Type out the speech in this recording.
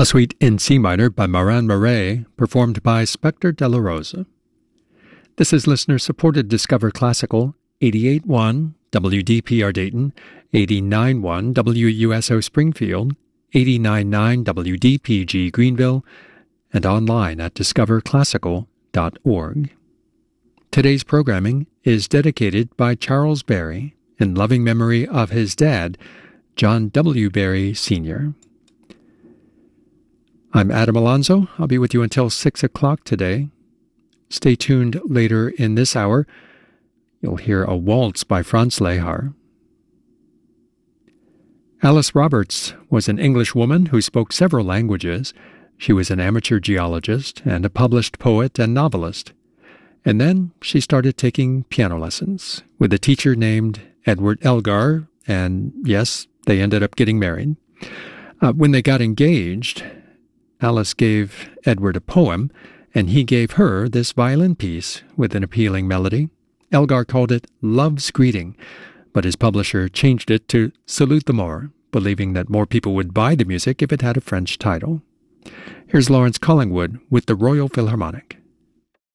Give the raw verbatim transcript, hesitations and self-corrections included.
a suite in C minor by Marin Marais, performed by Spector Della Rosa. This is listener-supported Discover Classical, eighty-eight point one W D P R Dayton, eighty-nine point one W U S O Springfield, eighty-nine point nine W D P G Greenville, and online at discover classical dot org. Today's programming is dedicated by Charles Berry in loving memory of his dad, John W. Berry, Senior I'm Adam Alonso. I'll be with you until six o'clock today. Stay tuned later in this hour. You'll hear a waltz by Franz Lehar. Alice Roberts was an English woman who spoke several languages. She was an amateur geologist and a published poet and novelist. And then she started taking piano lessons with a teacher named Edward Elgar, and yes, they ended up getting married. Uh, when they got engaged, Alice gave Edward a poem, and he gave her this violin piece with an appealing melody. Elgar called it Love's Greeting, but his publisher changed it to Salute the More, believing that more people would buy the music if it had a French title. Here's Lawrence Collingwood with the Royal Philharmonic.